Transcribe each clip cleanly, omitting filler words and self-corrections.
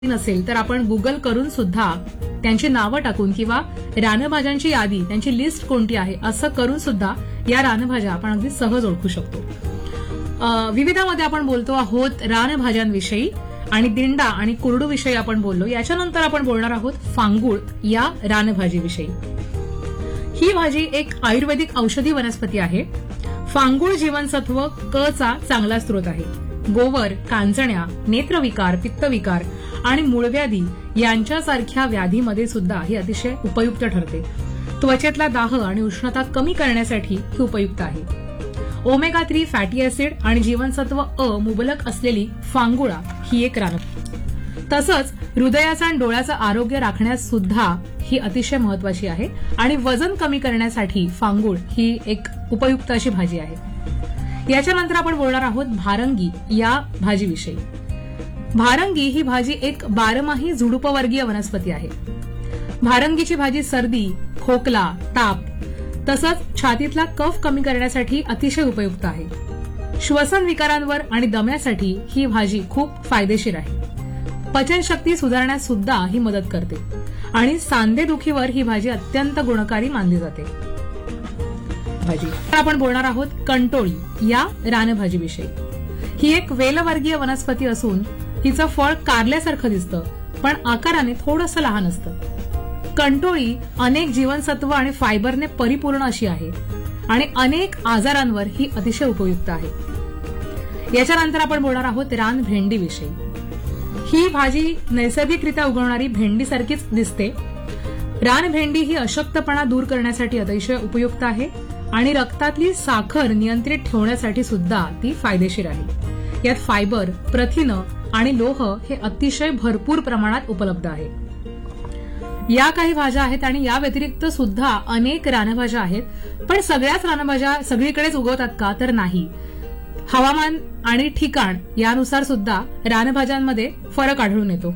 नसेल तर आपण गुगल करून सुद्धा त्यांची नावं टाकून किंवा रानभाज्यांची यादी, त्यांची लिस्ट कोणती आहे असं करून सुद्धा या रानभाज्या आपण अगदी सहज ओळखू शकतो. विविधामध्ये आपण बोलतो आहोत रानभाज्यांविषयी आणि दिंडा आणि कुरडू विषयी आपण बोललो. याच्यानंतर आपण बोलणार आहोत फांगुळ या रानभाजीविषयी. ही भाजी एक आयुर्वेदिक औषधी वनस्पती आहे. फांगुळ जीवनसत्व क चा चांगला स्रोत आहे. गोवर, कांचण्या, नेत्रविकार, पित्तविकार आणि मूळव्याधी यांच्यासारख्या व्याधीमध्ये सुद्धा ही अतिशय उपयुक्त ठरते. त्वचेतला दाह आणि उष्णता कमी करण्यासाठी ही उपयुक्त आहे. ओमेगा 3 फॅटी ऍसिड आणि जीवनसत्व अ मुबलक असलेली फांगुळा ही एक रान. तसंच हृदयाचं आणि डोळ्याचं आरोग्य राखण्यास सुद्धा ही अतिशय महत्वाची आहे आणि वजन कमी करण्यासाठी फांगुळ ही एक उपयुक्त अशी भाजी आहे. याच्यानंतर आपण बोलणार आहोत भारंगी या भाजीविषयी. भारंगी ही भाजी एक बारमाही झुडुपवर्गीय वनस्पती आहे. भारंगीची भाजी सर्दी, खोकला, ताप तसंच छातीतला कफ कमी करण्यासाठी अतिशय उपयुक्त आहे. श्वसन विकारांवर आणि दम्यासाठी ही भाजी खूप फायदेशीर आहे. पचनशक्ती सुधारण्यास सुद्धा ही मदत करते आणि सांधेदुखीवर ही भाजी अत्यंत गुणकारी मानली जाते. आपण बोलणार आहोत कंटोळी या रानभाजीविषयी. ही एक वेलवर्गीय वनस्पती असून हिचं फळ कारल्यासारखं दिसतं पण आकाराने थोडंसं लहान असतं. कंटोळी अनेक जीवनसत्व आणि फायबरने परिपूर्ण अशी आहे आणि अनेक आजारांवर ही अतिशय उपयुक्त आहे. याच्यानंतर आपण बोलणार आहोत रान भेंडीविषयी. ही भाजी नैसर्गिकरित्या उगवणारी भेंडीसारखीच दिसते. रान भेंडी ही अशक्तपणा दूर करण्यासाठी अतिशय उपयुक्त आहे आणि रक्तातली साखर नियंत्रित ठेवण्यासाठी सुद्धा ती फायदेशीर आहे. यात फायबर, प्रथिनं आणि लोह हे अतिशय भरपूर प्रमाणात उपलब्ध आहे. या काही भाज्या आहेत आणि या व्यतिरिक्त सुद्धा अनेक रानभाज्या आहेत. पण सगळ्याच रानभाज्या सगळीकडेच उगवतात का तर नाही. हवामान आणि ठिकाण यानुसार सुद्धा रानभाज्यांमध्ये फरक आढळून येतो.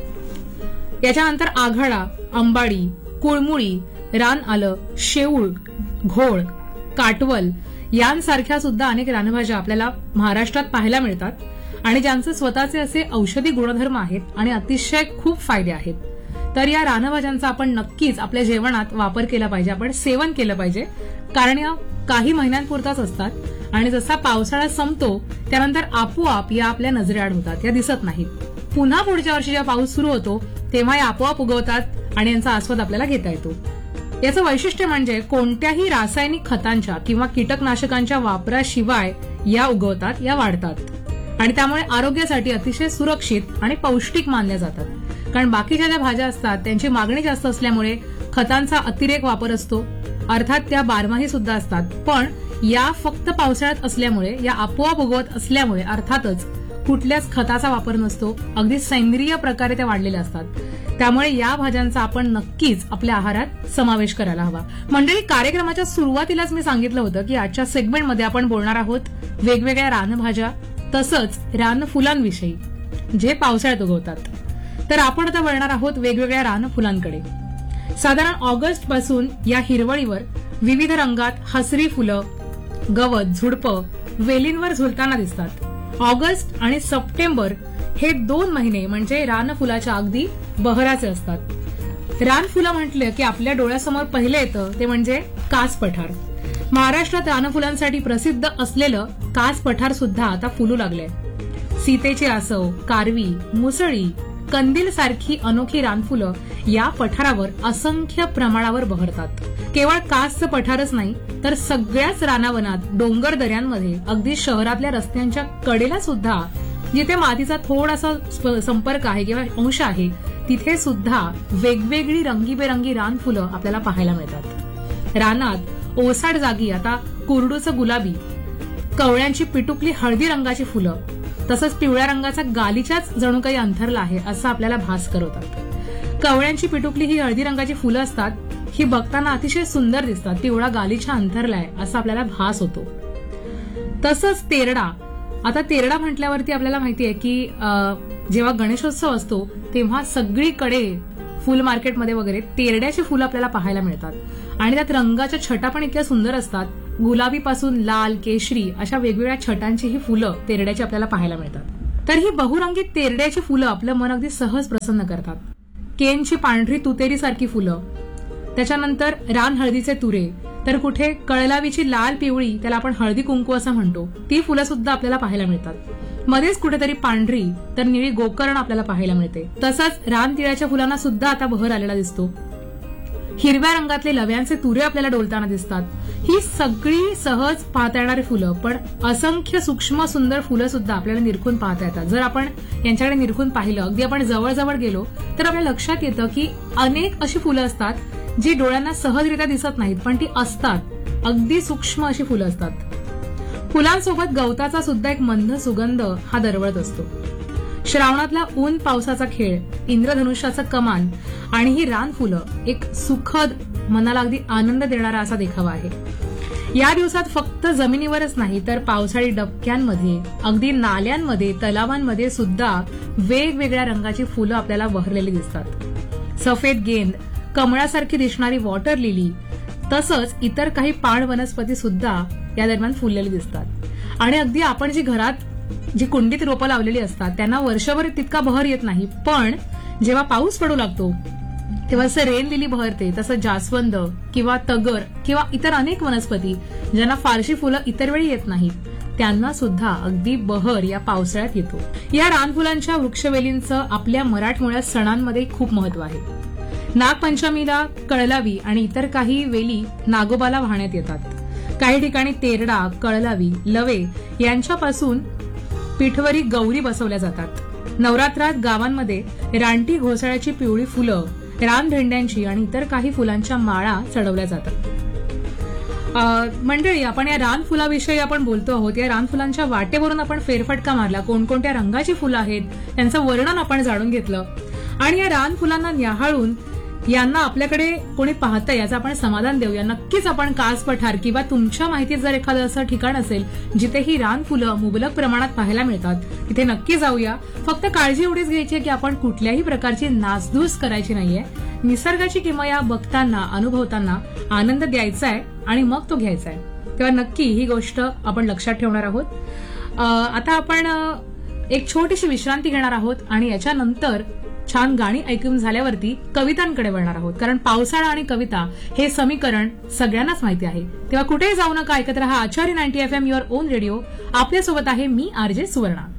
याच्यानंतर आघाडा, अंबाडी, कुळमुळी, रान आलं, शेऊळ, घोळ, काटवल यांसारख्या सुद्धा अनेक रानभाज्या आपल्याला महाराष्ट्रात पाहायला मिळतात आणि ज्यांचे स्वतःचे असे औषधी गुणधर्म आहेत आणि अतिशय खूप फायदे आहेत. तर या रानभाज्यांचा आपण नक्कीच आपल्या जेवणात वापर केला पाहिजे, आपण सेवन केलं पाहिजे, कारण या काही महिन्यांपुरताच असतात आणि जसा पावसाळा संपतो त्यानंतर आपोआप या आपल्या नजरेआड होतात, या दिसत नाहीत. पुन्हा पुढच्या वर्षी जेव्हा पाऊस सुरू होतो तेव्हा या आपोआप उगवतात आणि यांचा आस्वाद आपल्याला घेता येतो. याचं वैशिष्ट्य म्हणजे कोणत्याही रासायनिक खतांच्या किंवा कीटकनाशकांच्या वापराशिवाय या उगवतात, या वाढतात आणि त्यामुळे आरोग्यासाठी अतिशय सुरक्षित आणि पौष्टिक मानल्या जातात. कारण बाकीच्या ज्या भाज्या असतात त्यांची मागणी जास्त असल्यामुळे खतांचा अतिरेक वापर असतो, अर्थात त्या बारमाही सुद्धा असतात. पण या फक्त पावसाळ्यात असल्यामुळे, या आपोआप उगवत असल्यामुळे अर्थातच कुठल्याच खताचा वापर नसतो, अगदी सेंद्रिय प्रकारे त्या वाढलेल्या असतात. त्यामुळे या भाज्यांचा आपण नक्कीच आपल्या आहारात समावेश करायला हवा. मंडळी, कार्यक्रमाच्या सुरुवातीलाच मी सांगितलं होतं की आजच्या सेगमेंटमध्ये आपण बोलणार आहोत वेगवेगळ्या रानभाज्या तसंच रानफुलांविषयी जे पावसाळ्यात उगवतात. तर आपण आता वळणार आहोत वेगवेगळ्या रानफुलांकडे. साधारण ऑगस्ट पासून या हिरवळीवर विविध रंगात हसरी फुलं, गवत, झुडपं वेलींवर झुलताना दिसतात. ऑगस्ट आणि सप्टेंबर हे 2 महिने म्हणजे रानफुलाच्या अगदी बहराचे असतात. रानफुलं म्हटलं की आपल्या डोळ्यासमोर पहिलं येतं ते म्हणजे कास पठार. महाराष्ट्रात रानफुलांसाठी प्रसिद्ध असलेलं कास पठार सुद्धा आता फुलू लागलंय. सीतेची आसव, कारवी, मुसळी, कंदील सारखी अनोखी रानफुलं या पठारावर असंख्य प्रमाणावर बहरतात. केवळ कासचं पठारच नाही तर सगळ्याच रानावनात, डोंगर दऱ्यांमध्ये, अगदी शहरातल्या रस्त्यांच्या कडेला सुद्धा जिथे मातीचा थोडासा संपर्क आहे किंवा अंश आहे तिथे सुद्धा वेगवेगळी रंगीबेरंगी रानफुलं आपल्याला पाहायला मिळतात. रानात ओसाड जागी आता कुरडूचं गुलाबी, कवळ्यांची पिटुकली हळदी रंगाची फुलं तसंच पिवळ्या रंगाचा गालिचाच जणू काही अंथरला आहे असं आपल्याला भास करवतात. कवळ्यांची पिटुकली ही हळदी रंगाची फुलं असतात. ही बघताना अतिशय सुंदर दिसतात. पिवळा गालिचा अंथरलाय असा आपल्याला भास होतो. तसंच तेरडा. आता तेरडा म्हटल्यावरती आपल्याला माहितीये की जेव्हा गणेशोत्सव असतो तेव्हा सगळीकडे फुल मार्केटमध्ये वगैरे तेरड्याची फुलं आपल्याला पाहायला मिळतात आणि त्यात रंगाच्या छटा पण इतक्या सुंदर असतात. गुलाबीपासून लाल, केशरी अशा वेगवेगळ्या छटांची ही फुलं तेरड्याची आपल्याला पाहायला मिळतात. तर ही बहुरंगी तेरड्याची फुलं आपलं मन अगदी सहज प्रसन्न करतात. केनची पांढरी तुतेरी सारखी फुलं, त्याच्यानंतर रान हळदीचे तुरे, तर कुठे कळलावीची लाल पिवळी, त्याला आपण हळदी कुंकू असं म्हणतो, ती फुलं सुद्धा आपल्याला पाहायला मिळतात. मध्येच कुठेतरी पांढरी तर निळी गोकर्ण आपल्याला पाहायला मिळते. तसंच रान तिळाच्या फुलांना सुद्धा आता बहर आलेला दिसतो. हिरव्या रंगातले लव्यांचे तुरे आपल्याला डोलताना दिसतात. ही सगळी सहज पाहता येणारी फुलं, पण असंख्य सूक्ष्म सुंदर फुलं सुद्धा आपल्याला निरखून पाहता येतात. जर आपण यांच्याकडे निरखून पाहिलं, अगदी आपण जवळ गेलो तर आपल्या लक्षात येतं की अनेक अशी फुलं असतात जी डोळ्यांना सहजरित्या दिसत नाहीत, पण ती असतात. अगदी सूक्ष्म अशी फुलं असतात. फुलांसोबत गवताचा सुद्धा एक मंद सुगंध हा दरवळत असतो. श्रावणातला ऊन पावसाचा खेळ, इंद्रधनुष्याचं कमान आणि ही रान फुलं एक सुखद, मनाला अगदी आनंद देणारा असा देखावा आहे. या दिवसात फक्त जमिनीवरच नाही तर पावसाळी डबक्यांमध्ये, अगदी नाल्यांमध्ये, तलावांमध्ये सुद्धा वेगवेगळ्या रंगाची फुलं आपल्याला बहरलेली दिसतात. सफेद गेंद, कमळासारखी दिसणारी वॉटर लिली, तसंच इतर काही पाण वनस्पती सुद्धा या दरम्यान फुललेली दिसतात. आणि अगदी आपण जी घरात जी कुंडीत रोपं लावलेली असतात त्यांना वर्षभर तितका बहर येत नाही, पण जेव्हा पाऊस पडू लागतो तेव्हा असं रेन लिली बहरते. तसं जास्वंद किंवा तगर किंवा इतर अनेक वनस्पती ज्यांना फारशी फुलं इतर वेळी येत नाहीत, त्यांना सुद्धा अगदी बहर या पावसाळ्यात येतो. या रानफुलांच्या वृक्षवेलींचं आपल्या मराठमोळ्या सणांमध्ये खूप महत्व आहे. नागपंचमीला कळलावी आणि इतर काही वेली नागोबाला वाहण्यात येतात. काही ठिकाणी तेरडा, कळलावी, लवे यांच्यापासून पिठवरी गौरी बसवल्या जातात. नवरात्रात गावांमध्ये रानटी घोसाळ्याची पिवळी फुलं, रानभेंड्यांची आणि इतर काही फुलांच्या माळा चढवल्या जातात. मंडळी, आपण या रानफुलाविषयी आपण बोलतो आहोत. या रानफुलांच्या वाटेवरून आपण फेरफटका मारला, कोणकोणत्या रंगाची फुलं आहेत त्यांचं वर्णन आपण जाणून घेतलं. आणि या रानफुलांना न्याहाळून यांना आपल्याकडे कोणी पाहतंय याचं आपण समाधान देऊया. नक्कीच आपण कास पठार किंवा तुमच्या माहितीत जर एखादं असं ठिकाण असेल जिथे ही रानफुलं मुबलक प्रमाणात पाहायला मिळतात, तिथे नक्की जाऊया. फक्त काळजी एवढीच घ्यायची आहे की आपण कुठल्याही प्रकारची नासधूस करायची नाहीये. निसर्गाची किमया बघताना, अनुभवताना आनंद द्यायचा आहे आणि मग तो घ्यायचा आहे. तेव्हा नक्की ही गोष्ट आपण लक्षात ठेवणार आहोत. आता आपण एक छोटीशी विश्रांती घेणार आहोत आणि याच्यानंतर छान गाणी ऐकून झाल्यावरती कवितांकडे वळणार आहोत. कारण पावसाळा आणि कविता हे समीकरण सगळ्यांनाच माहिती आहे. तेव्हा कुठेही जाऊ नका, ऐकत रहा आचार्य 90 FM, युअर ओन रेडिओ. आपल्यासोबत आहे मी RJ सुवर्णा.